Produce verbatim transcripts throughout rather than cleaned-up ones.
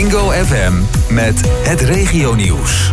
Bingo F M met het regionieuws.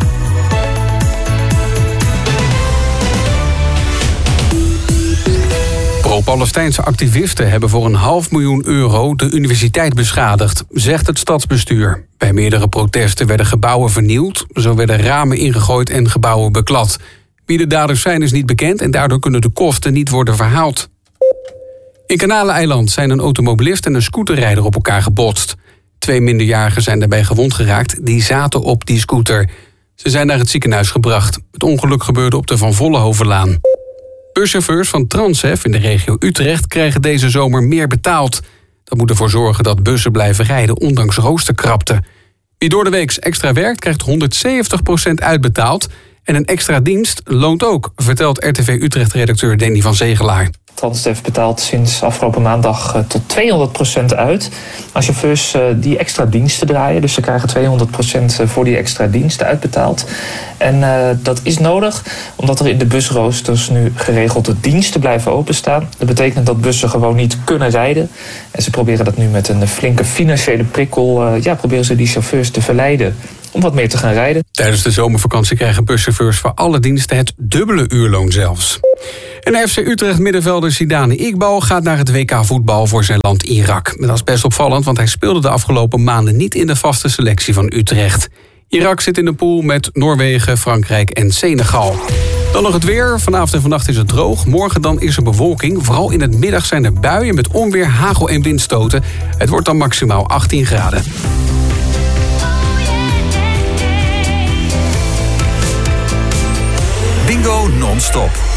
Pro-Palestijnse activisten hebben voor een half miljoen euro de universiteit beschadigd, zegt het stadsbestuur. Bij meerdere protesten werden gebouwen vernield, zo werden ramen ingegooid en gebouwen beklad. Wie de daders zijn is niet bekend en daardoor kunnen de kosten niet worden verhaald. In Kanaleneiland zijn een automobilist en een scooterrijder op elkaar gebotst. Twee minderjarigen zijn daarbij gewond geraakt, die zaten op die scooter. Ze zijn naar het ziekenhuis gebracht. Het ongeluk gebeurde op de Van Vollenhovenlaan. Buschauffeurs van Transef in de regio Utrecht krijgen deze zomer meer betaald. Dat moet ervoor zorgen dat bussen blijven rijden, ondanks roosterkrapte. Wie door de week extra werkt, krijgt honderdzeventig procent uitbetaald. En een extra dienst loont ook, vertelt R T V Utrecht-redacteur Danny van Zegelaar. Transdev betaalt sinds afgelopen maandag uh, tot tweehonderd procent uit aan chauffeurs uh, die extra diensten draaien. Dus ze krijgen tweehonderd procent voor die extra diensten uitbetaald. En uh, dat is nodig omdat er in de busroosters nu geregelde diensten blijven openstaan. Dat betekent dat bussen gewoon niet kunnen rijden. En ze proberen dat nu met een flinke financiële prikkel, uh, ja, proberen ze die chauffeurs te verleiden om wat meer te gaan rijden. Tijdens de zomervakantie krijgen buschauffeurs voor alle diensten het dubbele uurloon zelfs. En F C Utrecht middenvelder Zidane Iqbal gaat naar het W K voetbal voor zijn land Irak. Dat is best opvallend, want hij speelde de afgelopen maanden niet in de vaste selectie van Utrecht. Irak zit in de pool met Noorwegen, Frankrijk en Senegal. Dan nog het weer. Vanavond en vannacht is het droog. Morgen dan is er bewolking. Vooral in het middag zijn er buien met onweer, hagel en windstoten. Het wordt dan maximaal achttien graden. Bingo non-stop.